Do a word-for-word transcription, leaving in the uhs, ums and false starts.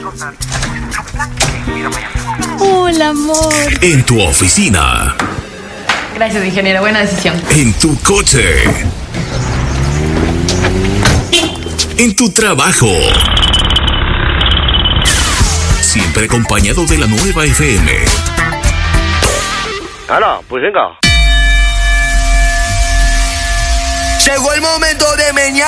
Hola, amor. En tu oficina. Gracias, ingeniero. Buena decisión. En tu coche. En tu trabajo. Siempre acompañado de la nueva F M. Ahora, pues venga. Llegó el momento de meñar.